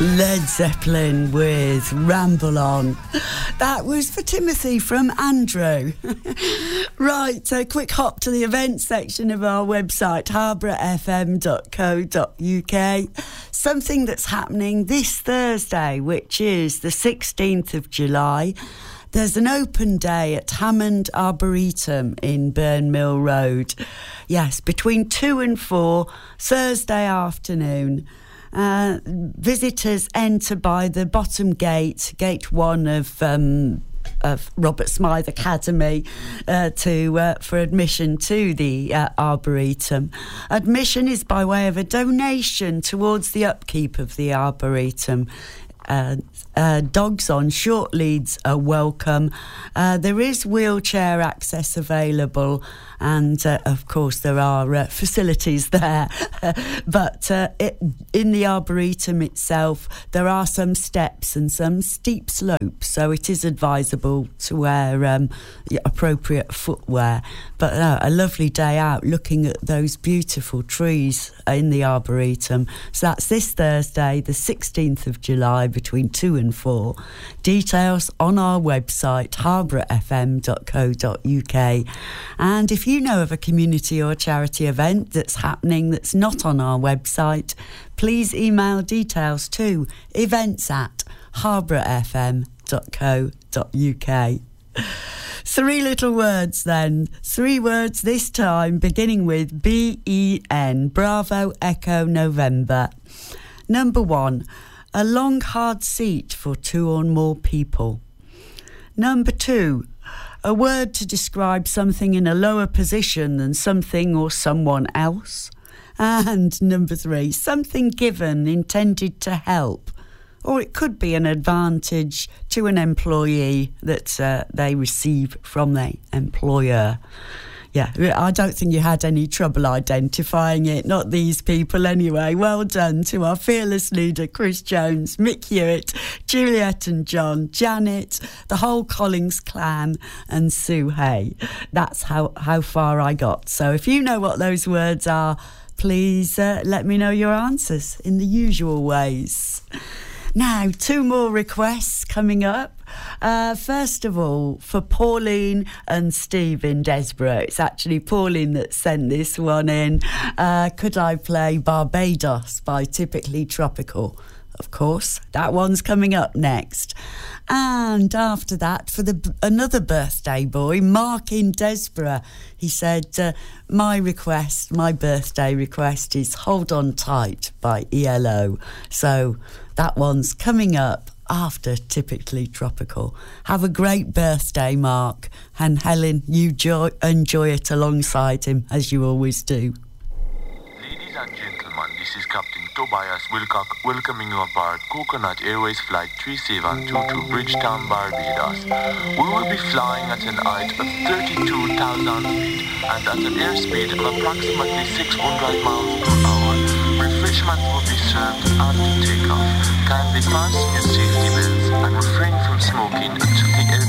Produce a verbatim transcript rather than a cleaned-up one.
Led Zeppelin with Ramble On. That was for Timothy from Andrew. Right, a quick hop to the events section of our website, harborough f m dot co dot u k. Something that's happening this Thursday, which is the sixteenth of July. There's an open day at Hammond Arboretum in Burnmill Road. Yes, between two and four, Thursday afternoon. Uh, visitors enter by the bottom gate, gate one of um, of Robert Smythe Academy, uh, to uh, for admission to the uh, Arboretum. Admission is by way of a donation towards the upkeep of the Arboretum. Uh, uh, dogs on short leads are welcome. Uh, there is wheelchair access available, and uh, of course there are uh, facilities there. But uh, it, in the Arboretum itself, there are some steps and some steep slopes, so it is advisable to wear um, appropriate footwear. But uh, a lovely day out looking at those beautiful trees in the Arboretum. So that's this Thursday, the sixteenth of July, between two and four. Details on our website, harborough f m dot co dot u k. And if you know of a community or charity event that's happening that's not on our website, please email details to events at harborough f m dot co dot u k. Three little words then. Three words this time, beginning with B E N. Bravo, Echo, November. Number one, a long hard seat for two or more people. Number two, a word to describe something in a lower position than something or someone else. And number three, something given intended to help, or it could be an advantage to an employee that uh, they receive from their employer. Yeah, I don't think you had any trouble identifying it, not these people anyway. Well done to our fearless leader, Chris Jones, Mick Hewitt, Juliet and John, Janet, the whole Collins clan and Sue Hay. That's how, how far I got. So if you know what those words are, please uh, let me know your answers in the usual ways. Now, two more requests coming up. Uh, first of all, for Pauline and Steve in Desborough. It's actually Pauline that sent this one in. Uh, could I play Barbados by Typically Tropical? Of course, that one's coming up next. And after that, for the another birthday boy, Mark in Desborough, he said, uh, my request, my birthday request is Hold On Tight by E L O. So that one's coming up after Typically Tropical. Have a great birthday, Mark. And Helen, you joy, enjoy it alongside him, as you always do. Ladies and gentlemen, this is Captain Tobias Wilcock welcoming you aboard Coconut Airways Flight three seven two to Bridgetown, Barbados. We will be flying at an height of thirty-two thousand feet and at an airspeed of approximately six hundred miles per hour. Refreshments will be served after takeoff. Kindly fasten your safety belts and refrain from smoking until the